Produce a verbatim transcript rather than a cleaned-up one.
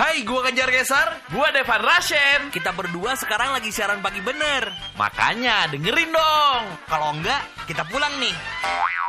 Hai, gua Kejar Gesar. Gua Devan Rashen. Kita berdua sekarang lagi siaran pagi bener. Makanya dengerin dong. Kalau enggak, kita pulang nih.